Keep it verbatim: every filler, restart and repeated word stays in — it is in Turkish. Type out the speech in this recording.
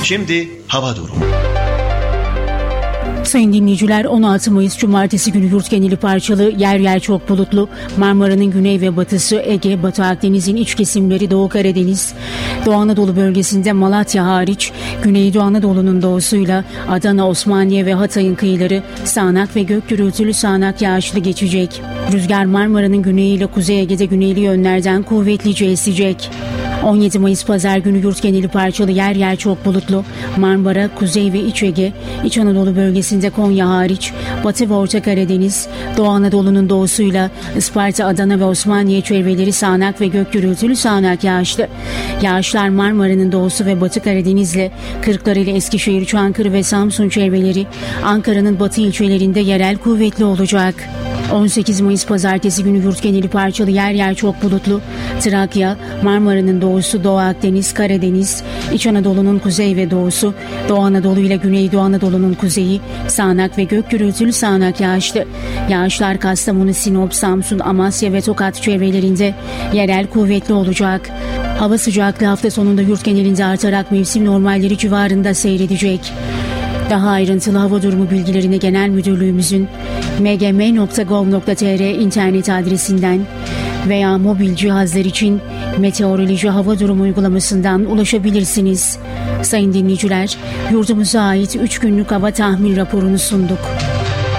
Şimdi hava durumu. Sayın dinleyiciler, on altı Mayıs Cumartesi günü yurt geneli parçalı, yer yer çok bulutlu. Marmara'nın güney ve batısı, Ege, Batı Akdeniz'in iç kesimleri, Doğu Karadeniz, Doğu Anadolu bölgesinde Malatya hariç, Güneydoğu Anadolu'nun doğusuyla Adana, Osmaniye ve Hatay'ın kıyıları sağanak ve gök gürültülü sağanak yağışlı geçecek. Rüzgar Marmara'nın güneyiyle Kuzey Ege'de güneyli yönlerden kuvvetlice esecek. on yedi Mayıs Pazar günü yurt geneli parçalı, yer yer çok bulutlu. Marmara, Kuzey ve İç Ege, İç Anadolu bölgesinde Konya hariç, Batı ve Orta Karadeniz, Doğu Anadolu'nun doğusuyla Isparta, Adana ve Osmaniye çevreleri sağanak ve gök gürültülü sağanak yağışlı. Yağışlar Marmara'nın doğusu ve Batı Karadeniz'le Kırklareli, Eskişehir, Çankırı ve Samsun çevreleri, Ankara'nın batı ilçelerinde yerel kuvvetli olacak. on sekiz Mayıs Pazartesi günü yurt geneli parçalı, yer yer çok bulutlu. Trakya, Marmara'nın doğusu, Doğu Akdeniz, Karadeniz, İç Anadolu'nun kuzey ve doğusu, Doğu Anadolu ile Güneydoğu Anadolu'nun kuzeyi sağanak ve gök gürültülü sağanak yağışlı. Yağışlar Kastamonu, Sinop, Samsun, Amasya ve Tokat çevrelerinde yerel kuvvetli olacak. Hava sıcaklığı hafta sonunda yurt genelinde artarak mevsim normalleri civarında seyredecek. Daha ayrıntılı hava durumu bilgilerine Genel Müdürlüğümüzün m g m nokta gov nokta t r internet adresinden veya mobil cihazlar için Meteoroloji Hava Durumu uygulamasından ulaşabilirsiniz. Sayın dinleyiciler, yurdumuza ait üç günlük hava tahmin raporunu sunduk.